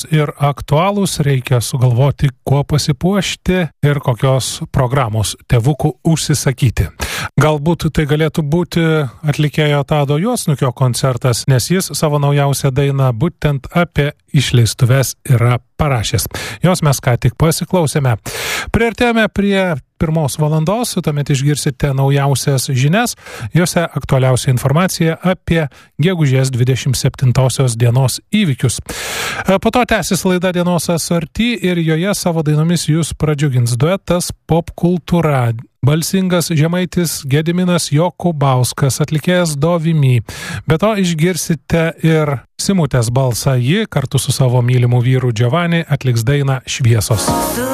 ir aktualūs, reikia sugalvoti, kuo pasipuošti ir kokios programos tėvukų užsisakyti. Galbūt tai galėtų būti atlikėjo Tado Juodsnukio koncertas, nes jis savo naujausią dainą būtent apie išleistuves yra parašęs. Jos mes ką tik pasiklausėme. Priartėjome prie 1 valandos, tuomet išgirsite naujausias žinias, jose aktualiausia informacija apie gegužės 27 dienos įvykius. Po to tęsis laida Dienos asorti ir joje savo dainomis jūs pradžiugins duetas Pop kultūra. Balsingas žemaitis Gediminas Jokubauskas, atlikėjas Dovimi. Be to išgirsite ir Simutės balsą. Ji kartu su savo mylimu vyru Giovanni atliks dainą Šviesos.